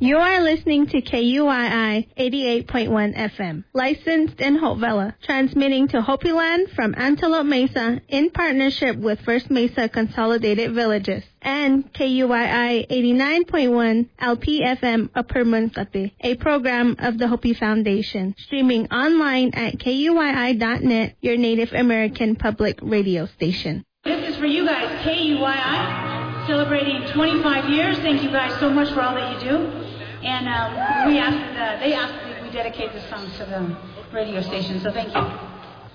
You are listening to KUII 88.1 FM, licensed in Hopevilla, transmitting to Hopi Land from Antelope Mesa in partnership with First Mesa Consolidated Villages, and KUII 89.1 LPFM Upper Muncate, a program of the Hopi Foundation, streaming online at KUII.net, your Native American public radio station. This is for you guys, KUII, celebrating 25 years. Thank you guys so much for all that you do. And they asked that we dedicate this song to the radio station, so thank you.